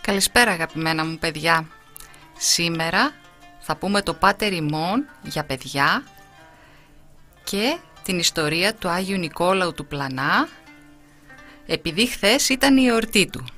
Καλησπέρα αγαπημένα μου παιδιά. Σήμερα θα πούμε το Πάτερ ημών για παιδιά και την ιστορία του Άγιου Νικόλαου του Πλανά, επειδή χθες ήταν η εορτή του.